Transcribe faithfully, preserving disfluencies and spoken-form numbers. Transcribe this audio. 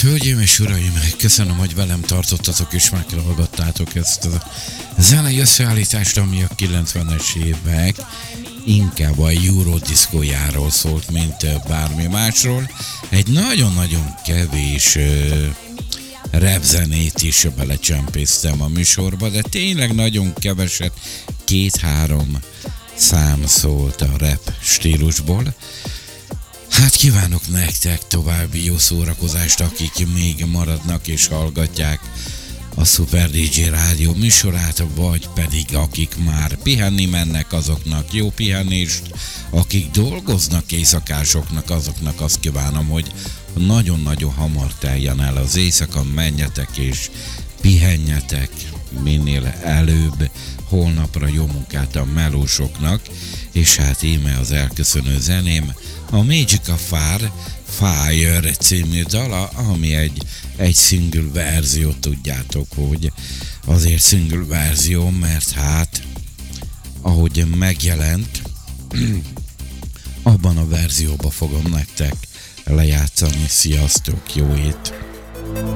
hölgyeim és uraim, köszönöm, hogy velem tartottatok és meghallgattátok ezt a zenei összeállítást, ami a kilencvenes évek inkább a Eurodiscojáról szólt, mint bármi másról. Egy nagyon-nagyon kevés uh, rap zenét is belecsempésztem a műsorba, de tényleg nagyon keveset, két-három szám szólt a rap stílusból. Hát kívánok nektek további jó szórakozást, akik még maradnak és hallgatják a Super dé dzsé Rádió műsorát, vagy pedig akik már pihenni mennek, azoknak jó pihenést, akik dolgoznak éjszakásoknak, azoknak azt kívánom, hogy nagyon-nagyon hamar teljen el az éjszaka, menjetek és pihenjetek minél előbb, holnapra jó munkát a melósoknak, és hát íme az elköszönő zeném, a Magica Fire, Fire című dala, ami egy, egy single verzió, tudjátok, hogy azért single verzió, mert hát ahogy megjelent, abban a verzióban fogom nektek lejátszani. Sziasztok, jó hét!